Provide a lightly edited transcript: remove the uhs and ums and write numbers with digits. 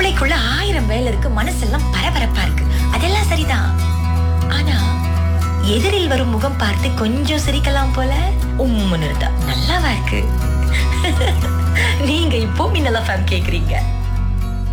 மூளைக்குள்ள 1000 வேலை இருக்கு, மனசெல்லாம் பரபரப்பா இருக்கு. அதெல்லாம் சரிதான். ஆனா எதிரில் வரும் முகம் பார்த்து கொஞ்சம் சிரிக்கலாம் போல உம்முன்னு இருந்தா நல்லாவா இருக்கு? நீங்க இப்போ மின்னல் எஃப்எம் கேக்குறீங்க.